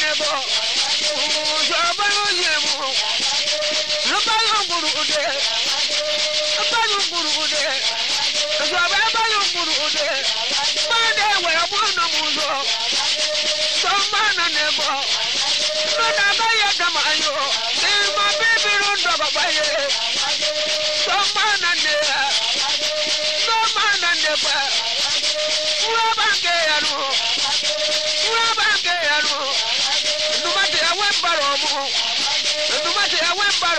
nebo. Shabayo yemo. Shabayo gurude. Shabayo gurude. Shabayo gurude. Mane we abuna muzo. Somana nebo. Nona baya kamayo. Ima baby rundo babaye. Somana ne. Somana nebo. Wabange yanu. Numate ya wembaro mu. Numate ya wembaro.